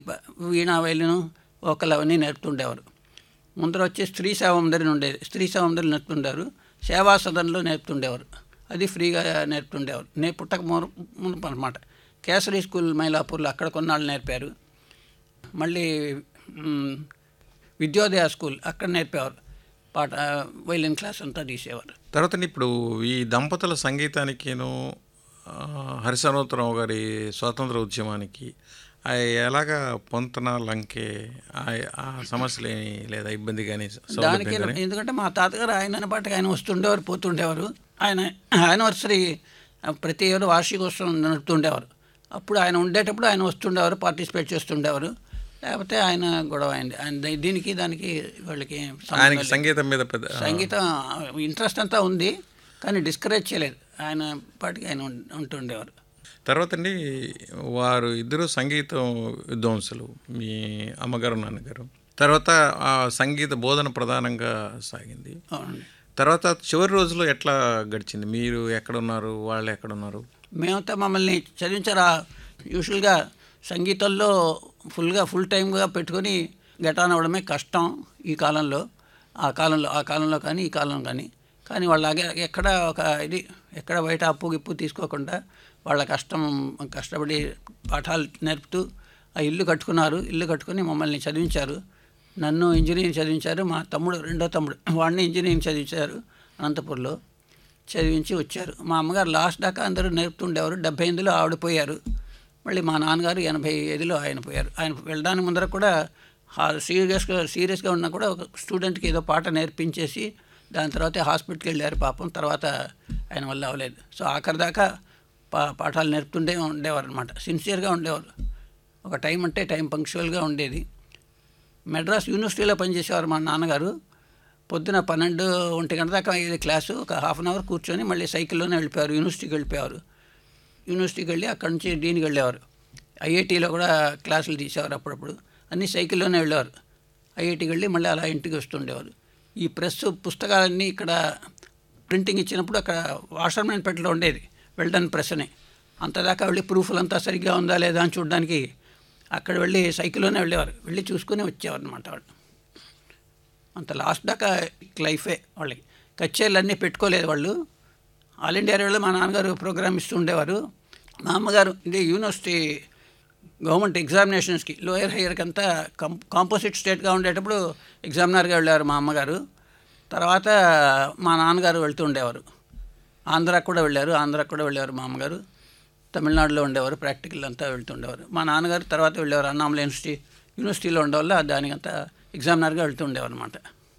వీణా వైలిను vocal అవన్నీ నేర్పుతుండేవారు. ముందర వచ్చి స్త్రీ సేవందరి ఉండేది, స్త్రీ సేవందరి నేర్పుతుండేవారు. సేవా సదన్లో నేర్పుతుండేవారు, అది ఫ్రీగా నేర్పుతుండేవారు. నేను పుట్టక మునుపు అనమాట. కేసరి స్కూల్ మైలాపూర్లో అక్కడ కొన్నాళ్ళు నేర్పారు. మళ్ళీ విద్యోదయ స్కూల్ అక్కడ నేర్పేవారు, పాట వైలిన్ క్లాస్ అంతా తీసేవారు. తర్వాత ఇప్పుడు ఈ దంపతుల సంగీతానికిను హరిశనోత్తరావు గారి స్వాతంత్ర ఉద్యమానికి ఎలాగా పొంతన లంకే ఆ సమస్యలు ఏమి లేదా ఇబ్బంది కానీ దానికి? ఎందుకంటే మా తాతగారు ఆయన పాటకి ఆయన వస్తుండేవారు, పోతుండేవారు. ఆయన యానివర్సరీ ప్రతి ఏడు వార్షికోత్సవం నడుపుతుండేవారు. అప్పుడు ఆయన ఉండేటప్పుడు ఆయన వస్తుండేవారు, పార్టిసిపేట్ చేస్తుండేవారు. లేకపోతే ఆయన గొడవ అయింది. ఆయన దీనికి దానికి వాళ్ళకి సంగీతం మీద పెద్ద సంగీతం ఇంట్రెస్ట్ అంతా ఉంది, కానీ డిస్కరేజ్ చేయలేదు. ఆయన పాటికి ఆయన ఉంటుండేవారు. తర్వాత అండి, వారు ఇద్దరు సంగీతం విద్వాంసులు, మీ అమ్మగారు నాన్నగారు. తర్వాత ఆ సంగీత బోధన ప్రధానంగా సాగింది. తర్వాత చివరి రోజుల్లో ఎట్లా గడిచింది? మీరు ఎక్కడున్నారు, వాళ్ళు ఎక్కడున్నారు? మేమంతా మమ్మల్ని చదివించారు. యూజువల్గా సంగీతంలో ఫుల్ టైమ్గా పెట్టుకొని గెటాన్ అవ్వడమే కష్టం ఈ కాలంలో. ఆ కాలంలో కానీ ఈ కాలంలో కానీ వాళ్ళ ఎక్కడ ఎక్కడ బయట అప్పు గిప్పు తీసుకోకుండా వాళ్ళ కష్టపడి పాఠాలు నేర్పుతూ ఆ ఇల్లు కట్టుకున్నారు. ఇల్లు కట్టుకుని మమ్మల్ని చదివించారు. నన్ను ఇంజనీరింగ్ చదివించారు. మా రెండో తమ్ముడు వాడిని ఇంజనీరింగ్ చదివించారు అనంతపూర్లో. చదివించి వచ్చారు. మా అమ్మగారు లాస్ట్ దాకా అందరూ నేర్పుతుండేవారు. 78లో ఆవిడ పోయారు. మళ్ళీ మా నాన్నగారు 85లో ఆయన పోయారు. ఆయన వెళ్ళడానికి ముందర కూడా సీరియస్గా ఉన్నా కూడా ఒక స్టూడెంట్కి ఏదో పాట నేర్పించేసి దాని తర్వాత హాస్పిటల్కి వెళ్ళారు పాపం. తర్వాత ఆయన వల్ల అవ్వలేదు. సో ఆఖరి దాకా పాఠాలు నేర్పుతుండే ఉండేవారు అనమాట. సిన్సియర్గా ఉండేవారు. ఒక టైం అంటే టైం పంక్చువల్గా ఉండేది. మెడ్రాస్ యూనివర్సిటీలో పనిచేసేవారు మా నాన్నగారు. పొద్దున 12-1 గంట దాకా అయ్యేది క్లాసు. ఒక హాఫ్ అన్ అవర్ కూర్చొని మళ్ళీ సైకిల్లోనే వెళ్ళిపోయారు. యూనివర్సిటీకి వెళ్ళి అక్కడి నుంచి డీన్కి వెళ్ళేవారు. ఐఐటీలో కూడా క్లాసులు తీసేవారు అప్పుడప్పుడు. అన్నీ సైకిల్లోనే వెళ్ళేవారు. ఐఐటీకి వెళ్ళి మళ్ళీ అలా ఇంటికి వస్తుండేవారు. ఈ పుస్తకాలన్నీ ఇక్కడ ప్రింటింగ్ ఇచ్చినప్పుడు అక్కడ వాషర్మెన్పేటలో ఉండేది వెల్డన్ ప్రెస్ అని. అంతదాకా వెళ్ళి ప్రూఫ్లంతా సరిగ్గా ఉందా లేదా అని చూడడానికి అక్కడ వెళ్ళి సైకిల్లోనే వెళ్ళేవారు. వెళ్ళి చూసుకుని వచ్చేవారు అనమాట వాళ్ళు. అంత లాస్ట్ దాకా లైఫే వాళ్ళకి. కచేరీలు అన్నీ పెట్టుకోలేదు వాళ్ళు. ఆల్ ఇండియా రేడియోలో మా నాన్నగారు ప్రోగ్రామ్ ఇస్తూ ఉండేవారు. మా అమ్మగారు యూనివర్సిటీ గవర్నమెంట్ ఎగ్జామినేషన్స్కి లోయర్ హైయర్కి అంతా కాంపోజిట్ స్టేట్గా ఉండేటప్పుడు ఎగ్జామినర్గా వెళ్ళేవారు మా అమ్మగారు. తర్వాత మా నాన్నగారు వెళ్తూ ఉండేవారు. ఆంధ్రాకు కూడా వెళ్ళారు మా అమ్మగారు. తమిళనాడులో ఉండేవారు. ప్రాక్టికల్ అంతా వెళ్తుండేవారు. మా నాన్నగారు తర్వాత వెళ్ళేవారు. అన్నామలై యూనివర్సిటీలో ఉండేవాళ్ళు. దానికంతా ఎగ్జామినర్గా వెళ్తూ ఉండేవారు అనమాట.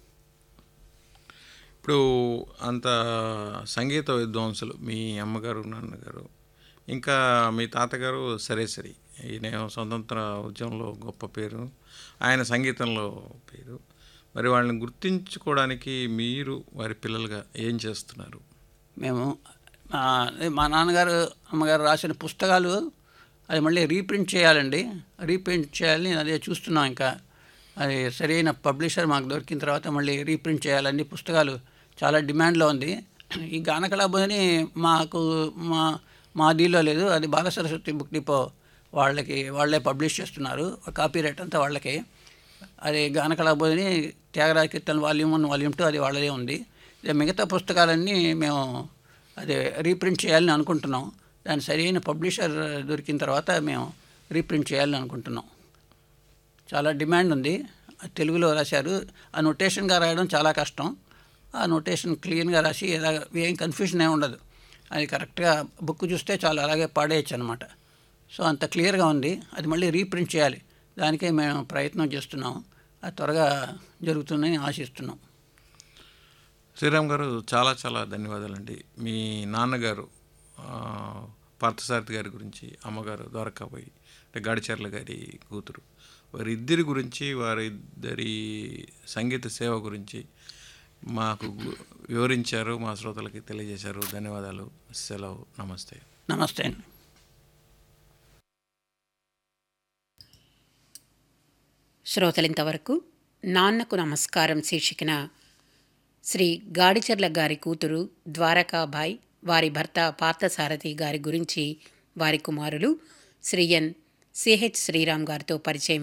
ఇప్పుడు అంత సంగీత విద్వాంసులు మీ అమ్మగారు నాన్నగారు, ఇంకా మీ తాతగారు సరే ఈయన స్వతంత్ర ఉద్యమంలో గొప్ప పేరు, ఆయన సంగీతంలో పేరు. మరి వాళ్ళని గుర్తించుకోవడానికి మీరు వారి పిల్లలుగా ఏం చేస్తున్నారు? మేము మా నాన్నగారు అమ్మగారు రాసిన పుస్తకాలు అది మళ్ళీ రీప్రింట్ చేయాలండి. అదే చూస్తున్నాం. ఇంకా అది సరైన పబ్లిషర్ మాకు దొరికిన తర్వాత మళ్ళీ రీప్రింట్ చేయాలని పుస్తకాలు చాలా డిమాండ్లో ఉంది. ఈ గానకళాబోధిని మా దీనిలో లేదు. అది బాలసరస్వతి బుక్ డిపో వాళ్ళే పబ్లిష్ చేస్తున్నారు. కాపీ రైట్ అంతా వాళ్ళకే. అది గానకళాబోధిని త్యాగరాజ కీర్తన వాల్యూమ్ 1, వాల్యూమ్ 2 అది వాళ్ళదే ఉంది. మిగతా పుస్తకాలన్నీ మేము అదే రీప్రింట్ చేయాలని అనుకుంటున్నాం. దాని సరైన పబ్లిషర్ దొరికిన తర్వాత మేము రీప్రింట్ చేయాలని అనుకుంటున్నాం. చాలా డిమాండ్ ఉంది. తెలుగులో రాశారు. ఆ నొటేషన్గా రాయడం చాలా కష్టం. ఆ నొటేషన్ క్లీన్గా రాసి ఏం కన్ఫ్యూషన్ ఏమి ఉండదు. అది కరెక్ట్గా బుక్ చూస్తే చాలా అలాగే పాడేయచ్చు అనమాట. సో అంత క్లియర్గా ఉంది. అది మళ్ళీ రీప్రింట్ చేయాలి. దానికే మేము ప్రయత్నం చేస్తున్నాం. అది త్వరగా జరుగుతుందని ఆశిస్తున్నాం. శ్రీరామ్ గారు, చాలా చాలా ధన్యవాదాలండి. మీ నాన్నగారు పార్థసారథి గారి గురించి, అమ్మగారు ద్వారకాబాయి అంటే గాడిచర్ల గారి కూతురు, వారిద్దరి గురించి, వారిద్దరి సంగీత సేవ గురించి మాకు వివరించారు, మా శ్రోతలకి తెలియజేశారు. ధన్యవాదాలు. సెలవు. నమస్తే. నమస్తే అండి. శ్రోతలింతవరకు నాన్నకు నమస్కారం శీర్షికన శ్రీ గాడిచర్ల గారి కూతురు ద్వారకాబాయ్, వారి భర్త పార్థసారథి గారి గురించి వారి కుమారులు శ్రీ ఎన్ సిహెచ్ శ్రీరామ్ గారితో పరిచయం